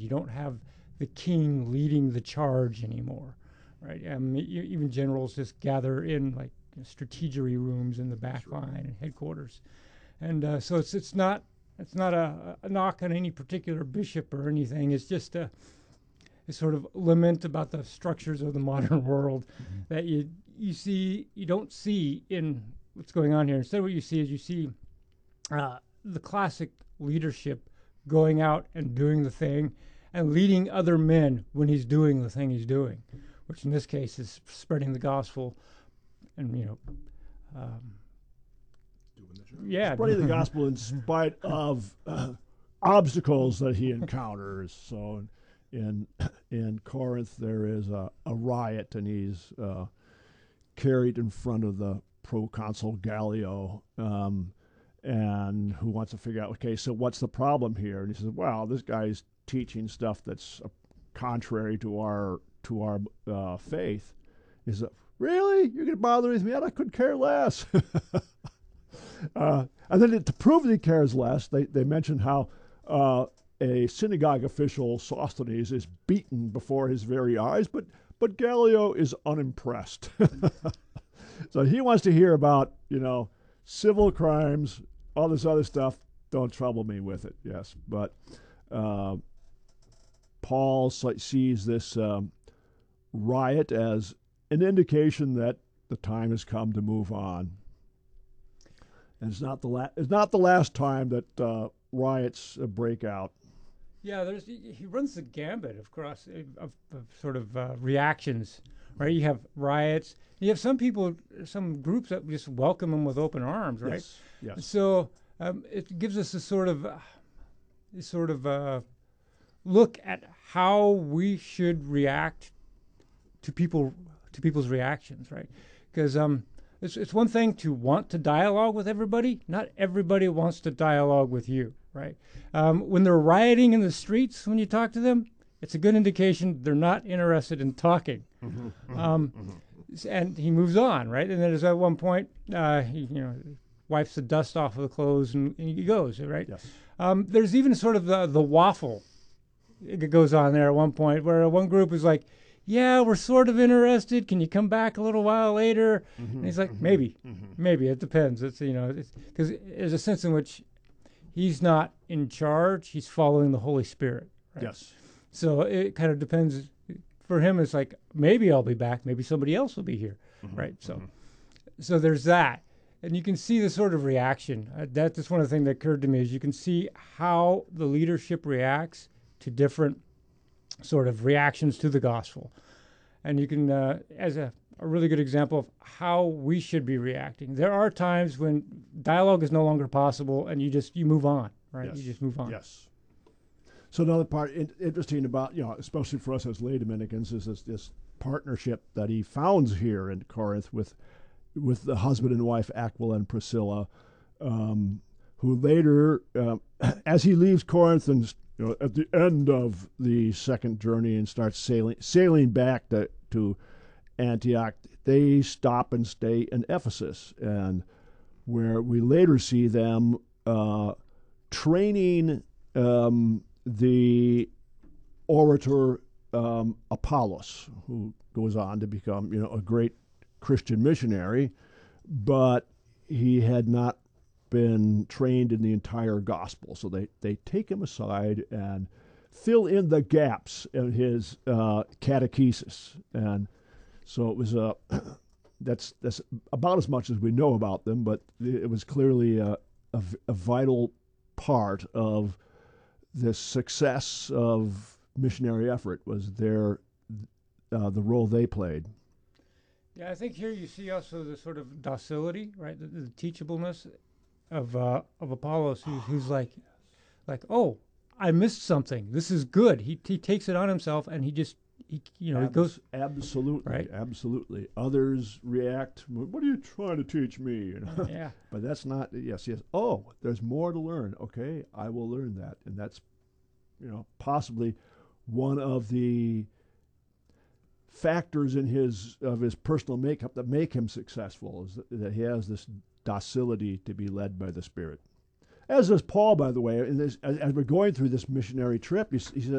You don't have the king leading the charge anymore, right? Even generals just gather in like strategery rooms in the back line and headquarters, and so it's not a knock on any particular bishop or anything. It's just a sort of lament about the structures of the modern world that you don't see in what's going on here. Instead, what you see is the classic leadership going out and doing the thing and leading other men when he's doing the thing he's doing, which in this case is spreading the gospel and spreading the gospel in spite of obstacles that he encounters. So in Corinth there is a riot, and he's carried in front of the proconsul Gallio, and who wants to figure out, okay, so what's the problem here? And he says, well, this guy's teaching stuff that's contrary to our faith. He says, really? You're going to bother with me? I couldn't care less. And then to prove that he cares less, they mention how a synagogue official, Sosthenes, is beaten before his very eyes, but Gallio is unimpressed. So he wants to hear about, civil crimes, all this other stuff. Don't trouble me with it. Yes, but Paul sees this riot as an indication that the time has come to move on. And it's not the last time that riots break out. Yeah, he runs the gambit of sort of reactions, right? You have riots. You have some groups that just welcome him with open arms, right? Yes. So it gives us a sort of look at how we should react to people's reactions, right? Because it's one thing to want to dialogue with everybody. Not everybody wants to dialogue with you, right? When they're rioting in the streets, when you talk to them, it's a good indication they're not interested in talking. And he moves on, right? And then there's at one point, he wipes the dust off of the clothes and he goes, right? Yes. There's even sort of the waffle. It goes on there at one point where one group is like, yeah, we're sort of interested. Can you come back a little while later? And he's like, maybe. It depends. It's because there's a sense in which he's not in charge. He's following the Holy Spirit. Right? Yes. So it kind of depends. For him, it's like, maybe I'll be back. Maybe somebody else will be here. Right. So there's that. And you can see the sort of reaction. That's one of the things that occurred to me is you can see how the leadership reacts to different sort of reactions to the gospel. And you can, as a really good example of how we should be reacting. There are times when dialogue is no longer possible and you move on, right? Yes. You just move on. Yes. So another part interesting about, especially for us as lay Dominicans, is this partnership that he founds here in Corinth with the husband and wife Aquila and Priscilla, who later, as he leaves Corinth and at the end of the second journey and starts sailing back to Antioch, they stop and stay in Ephesus, and where we later see them training the orator Apollos, who goes on to become a great Christian missionary, but he had not been trained in the entire gospel. So they take him aside and fill in the gaps in his catechesis. And so it was that's about as much as we know about them, but it was clearly a vital part of the success of missionary effort was the role they played. Yeah, I think here you see also the sort of docility, right? The teachableness of Apollos, who's like, oh, I missed something. This is good. He takes it on himself, and he goes. Absolutely, right? Absolutely. Others react. What are you trying to teach me? Yeah. But that's not. Yes. Oh, there's more to learn. Okay, I will learn that, and that's, possibly one of the factors in his personal makeup that make him successful is that he has this docility to be led by the Spirit. As does Paul, by the way. As we're going through this missionary trip, he says,